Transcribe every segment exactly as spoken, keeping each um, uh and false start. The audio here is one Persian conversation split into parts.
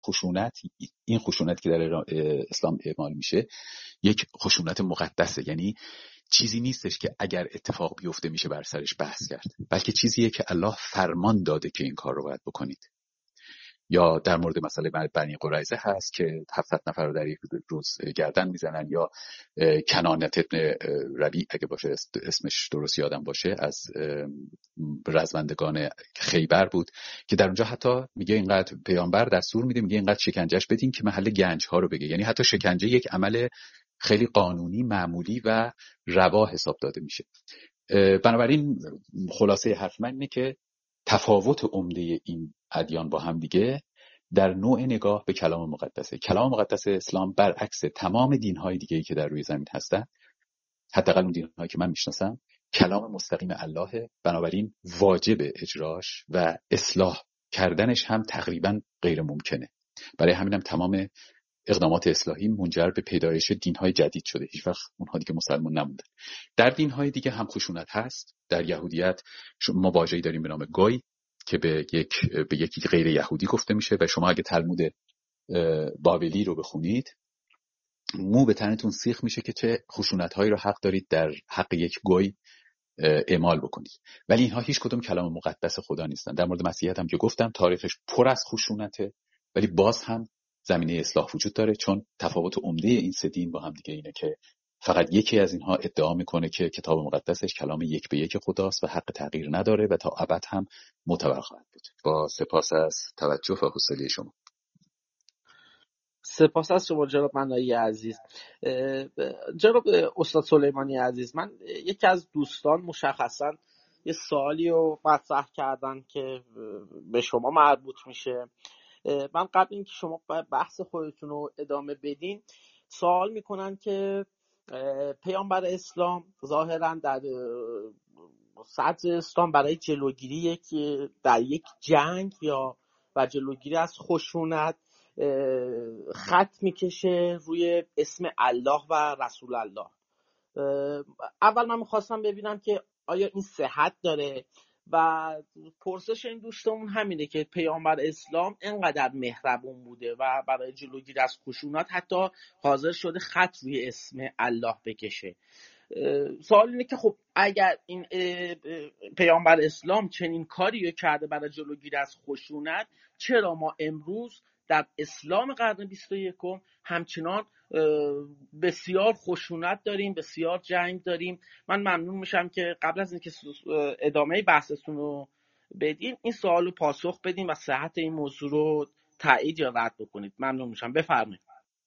خشونت، این خشونت که در اسلام اعمال میشه یک خشونت مقدسه، یعنی چیزی نیستش که اگر اتفاق بیفته میشه بر سرش بحث کرد، بلکه چیزیه که الله فرمان داده که این کار رو باید بکنید. یا در مورد مسئله بنی قریظه هست که هفتصد نفر رو در یک روز گردن میزنن، یا کنانت ابن ربیع اگه باشه اسمش درست یادم باشه از رزمندگان خیبر بود که در اونجا حتی میگه اینقدر پیامبر دستور میده، میگه اینقدر شکنجهش بدین که محل گنج ها رو بگه، یعنی حتی شکنجه یک عمل خیلی قانونی معمولی و روا حساب داده میشه. بنابراین خلاصه حرف من اینه که تفاوت عمده این ادیان با هم دیگه در نوع نگاه به کلام مقدسه. کلام مقدس اسلام برعکس تمام دین‌های دیگه‌ای که در روی زمین هستن، حداقل اون دین‌هایی که من میشناسم، کلام مستقیم اللهه، بنابراین واجب اجراش و اصلاح کردنش هم تقریبا غیر ممکنه. برای همینم هم تمام اقدامات اصلاحی منجر به پیدایش دین‌های جدید شده، هیچ وقت اونها دیگه مسلمان نموندن. در دین‌های دیگه هم خشونت هست. در یهودیت ما واژه‌ای داریم به نام گوی که به یک به یکی غیر یهودی گفته میشه و شما اگه تلمود بابلی رو بخونید مو به تنتون سیخ میشه که چه خشونت‌هایی رو حق دارید در حق یک گوی اعمال بکنید. ولی اینها هیچ کدوم کلام مقدس خدا نیستن. در مورد مسیحیت هم که گفتم تاریخش پر از خشونته، ولی باز هم زمینه اصلاح وجود داره، چون تفاوت عمده این سه دین با هم دیگه اینه که فقط یکی از اینها ادعا میکنه که کتاب مقدسش کلام یک به یک خداست و حق تغییر نداره و تا ابد هم معتبر خواهد بود. با سپاس از توجه و حوصله شما. سپاس از شما جناب منایی عزیز. جناب استاد سلیمانی عزیز، من یکی از دوستان مشخصا یه سوالی رو مطرح کردن که به شما مربوط میشه. من قبل اینکه شما بحث خودتون رو ادامه بدین سوال میکنن که پیامبر اسلام ظاهرا در صدر اسلام برای جلوگیری یک در یک جنگ یا و جلوگیری از خشونت خط میکشه روی اسم الله و رسول الله. اول من میخواستم ببینم که آیا این صحت داره و پرسش این دوستمون همینه که پیامبر اسلام اینقدر مهربون بوده و برای جلوگیری از خشونت حتی حاضر شده خط روی اسم الله بکشه. سوال اینه که خب اگر این پیامبر اسلام چنین کاری کرده برای جلوگیری از خشونت، چرا ما امروز در اسلام قرن بیست و یکم همچنان بسیار خشونت داریم، بسیار جنگ داریم؟ من ممنون میشم که قبل از اینکه ادامه بحثتون رو بدین این سوال رو پاسخ بدین و صحت این موضوع رو تایید یا رد بکنید. ممنون میشم. بفرمایید.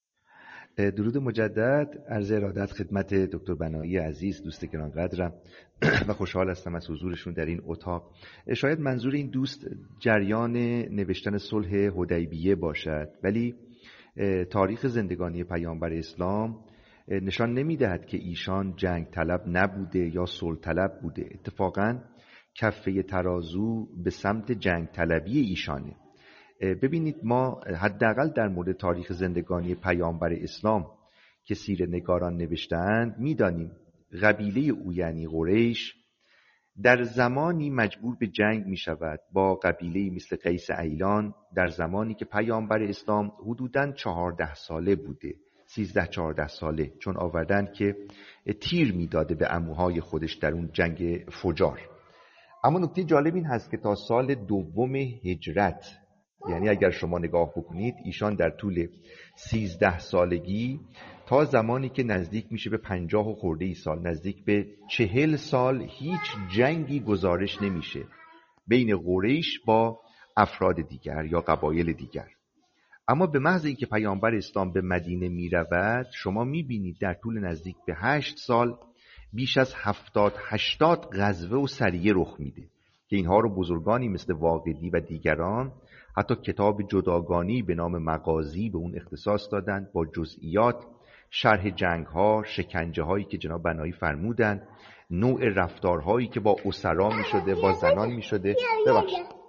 درود مجدد، عرض ارادت خدمت دکتر بنایی عزیز، دوست گرانقدرم و خوشحال هستم از حضورشون در این اتاق. شاید منظور این دوست جریان نوشتن صلح حدیبیه باشد، ولی تاریخ زندگانی پیامبر اسلام نشان نمیدهد که ایشان جنگ طلب نبوده یا صلح طلب بوده. اتفاقاً کفه ترازو به سمت جنگ طلبی ایشانه. ببینید، ما حداقل در مورد تاریخ زندگانی پیامبر اسلام که سیره نگاران نوشتند میدانیم قبیله او یعنی قریش در زمانی مجبور به جنگ می شود با قبیله مثل قیس ایلان در زمانی که پیامبر اسلام حدوداً چهارده ساله بوده، سیزده چهارده ساله، چون آوردن که تیر می داده به عموهای خودش در اون جنگ فجار. اما نکته جالب این هست که تا سال دوم هجرت، یعنی اگر شما نگاه بکنید، ایشان در طول سیزده سالگی تا زمانی که نزدیک میشه به پنجاه و خورده ای سال، نزدیک به چهل سال، هیچ جنگی گزارش نمیشه بین قریش با افراد دیگر یا قبایل دیگر. اما به محض اینکه پیامبر اسلام به مدینه میرود، شما میبینید در طول نزدیک به هشت سال بیش از هفتاد هشتاد غزوه و سریه رخ میده که اینها رو بزرگانی مثل واقدی و دیگران حتی کتاب جداگانی به نام مغازی به اون اختصاص دادند، با جزئیات، شرح جنگ‌ها، شکنجه‌هایی که جناب بنایی فرمودند، نوع رفتارهایی که با اسرا می‌شده، با زنان می‌شده. ببخشید.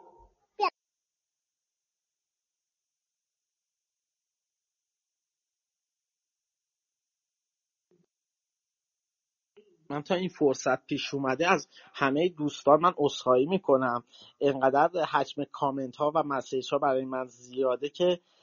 من تا این فرصت پیش اومده از همه دوستان من عذرخواهی میکنم. اینقدر حجم کامنت ها و مسیج ها برای من زیاده که